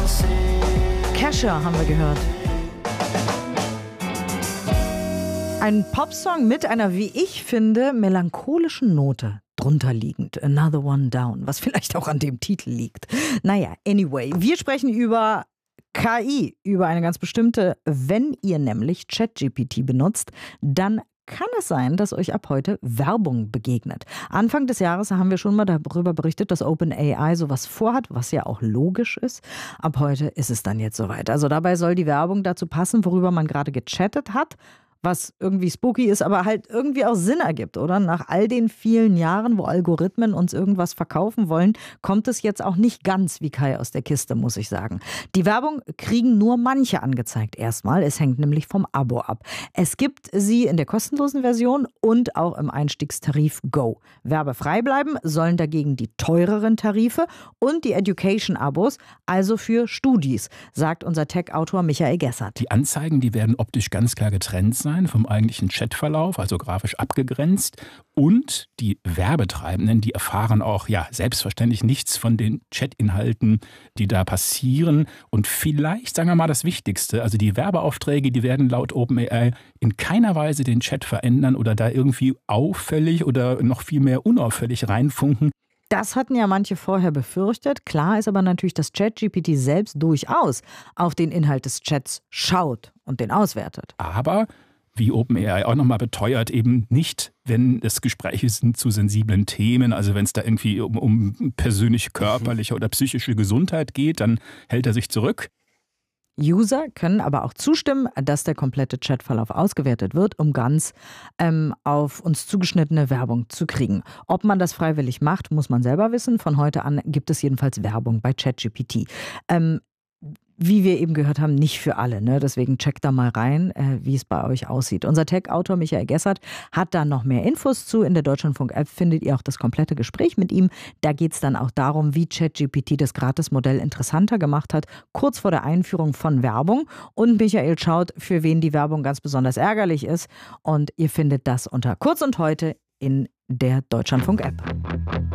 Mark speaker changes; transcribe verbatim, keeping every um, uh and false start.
Speaker 1: Kesha haben wir gehört. Ein Popsong mit einer, wie ich finde, melancholischen Note drunter liegend. Another One Down, was vielleicht auch an dem Titel liegt. Naja, anyway, wir sprechen über K I, über eine ganz bestimmte. Wenn ihr nämlich ChatGPT benutzt, dann kann es sein, dass euch ab heute Werbung begegnet. Anfang des Jahres haben wir schon mal darüber berichtet, dass OpenAI sowas vorhat, was ja auch logisch ist. Ab heute ist es dann jetzt soweit. Also dabei soll die Werbung dazu passen, worüber man gerade gechattet hat, was irgendwie spooky ist, aber halt irgendwie auch Sinn ergibt, oder? Nach all den vielen Jahren, wo Algorithmen uns irgendwas verkaufen wollen, kommt es jetzt auch nicht ganz wie Kai aus der Kiste, muss ich sagen. Die Werbung kriegen nur manche angezeigt erstmal. Es hängt nämlich vom Abo ab. Es gibt sie in der kostenlosen Version und auch im Einstiegstarif Go. Werbefrei bleiben sollen dagegen die teureren Tarife und die Education-Abos, also für Studis, sagt unser Tech-Autor Michael Gessert.
Speaker 2: Die Anzeigen, die werden optisch ganz klar getrennt sein vom eigentlichen Chatverlauf, also grafisch abgegrenzt. Und die Werbetreibenden, die erfahren auch ja selbstverständlich nichts von den Chatinhalten, die da passieren. Und vielleicht, sagen wir mal, das Wichtigste, also die Werbeaufträge, die werden laut OpenAI in keiner Weise den Chat verändern oder da irgendwie auffällig oder noch viel mehr unauffällig reinfunken.
Speaker 1: Das hatten ja manche vorher befürchtet. Klar ist aber natürlich, dass ChatGPT selbst durchaus auf den Inhalt des Chats schaut und den auswertet.
Speaker 2: Aber, wie OpenAI auch nochmal beteuert, eben nicht, wenn das Gespräche sind zu sensiblen Themen, also wenn es da irgendwie um, um persönliche, körperliche oder psychische Gesundheit geht, dann hält er sich zurück.
Speaker 1: User können aber auch zustimmen, dass der komplette Chatverlauf ausgewertet wird, um ganz ähm, auf uns zugeschnittene Werbung zu kriegen. Ob man das freiwillig macht, muss man selber wissen. Von heute an gibt es jedenfalls Werbung bei ChatGPT. Ähm, Wie wir eben gehört haben, nicht für alle. Ne? Deswegen checkt da mal rein, äh, wie es bei euch aussieht. Unser Tech-Autor Michael Gessert hat da noch mehr Infos zu. In der Deutschlandfunk-App findet ihr auch das komplette Gespräch mit ihm. Da geht es dann auch darum, wie ChatGPT das Gratis-Modell interessanter gemacht hat, kurz vor der Einführung von Werbung. Und Michael schaut, für wen die Werbung ganz besonders ärgerlich ist. Und ihr findet das unter Kurz und Heute in der Deutschlandfunk-App.